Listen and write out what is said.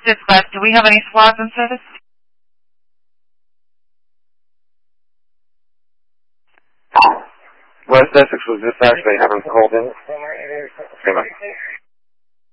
Dispatch, do we have any squads in service? West Essex was dispatched. They haven't called in. Okay, bye.